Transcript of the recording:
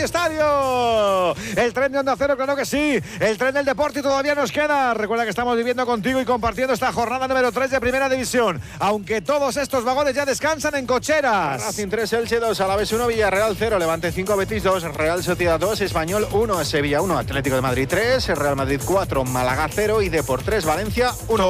estadio. El tren de Onda Cero, claro que sí. El tren del deporte todavía nos queda. Recuerda que estamos viviendo contigo y compartiendo esta jornada número 3 de Primera División. Aunque todos estos vagones ya descansan en cocheras. Racing 3, Elche 2, Alavés 1, Villarreal 0, Levante 5, Betis 2, Real Sociedad 2, Español 1, Sevilla 1, Atlético de Madrid 3, Real Madrid 4, Málaga 0 y Depor 3, Valencia 1.